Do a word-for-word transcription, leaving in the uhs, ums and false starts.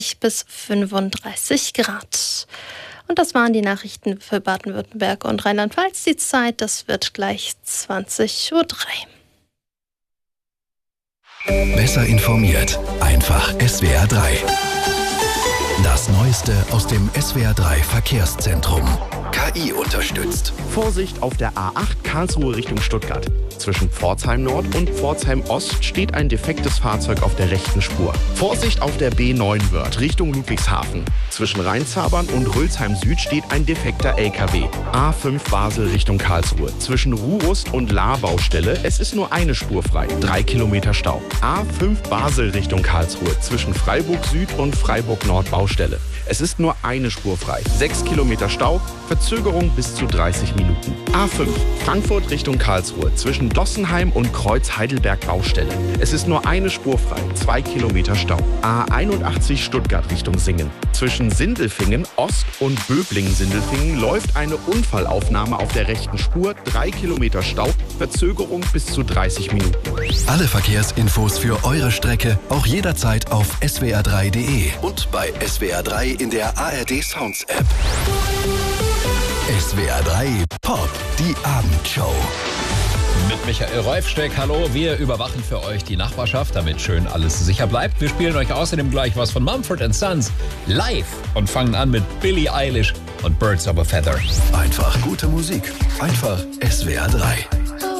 bis fünfunddreißig Grad. Und das waren die Nachrichten für Baden-Württemberg und Rheinland-Pfalz. Die Zeit, das wird gleich zwanzig Uhr drei. Besser informiert, einfach S W R drei. Das Neueste aus dem S W R drei Verkehrszentrum. K I unterstützt. Vorsicht auf der A acht Karlsruhe Richtung Stuttgart. Zwischen Pforzheim Nord und Pforzheim Ost steht ein defektes Fahrzeug auf der rechten Spur. Vorsicht auf der B neun Wörth Richtung Ludwigshafen. Zwischen Rheinzabern und Rülsheim Süd steht ein defekter L K W. A fünf Basel Richtung Karlsruhe. Zwischen Ruhrust und Lahr-Baustelle. Es ist nur eine Spur frei. Drei Kilometer Stau. A fünf Basel Richtung Karlsruhe. Zwischen Freiburg Süd und Freiburg Nord Baustelle. Es ist nur eine Spur frei. Sechs Kilometer Stau, Verzögerung bis zu dreißig Minuten. A fünf, Frankfurt Richtung Karlsruhe, zwischen Dossenheim und Kreuz-Heidelberg Baustelle. Es ist nur eine Spur frei, zwei Kilometer Stau. A einundachtzig, Stuttgart Richtung Singen. Zwischen Sindelfingen, Ost und Böblingen-Sindelfingen läuft eine Unfallaufnahme auf der rechten Spur, drei Kilometer Stau, Verzögerung bis zu dreißig Minuten. Alle Verkehrsinfos für eure Strecke auch jederzeit auf S W R drei Punkt D E und bei S W R drei in der A R D Sounds App. S W R drei Pop, die Abendshow. Mit Michael Reufsteck, hallo. Wir überwachen für euch die Nachbarschaft, damit schön alles sicher bleibt. Wir spielen euch außerdem gleich was von Mumford and Sons live und fangen an mit Billie Eilish und Birds of a Feather. Einfach gute Musik. Einfach S W R drei.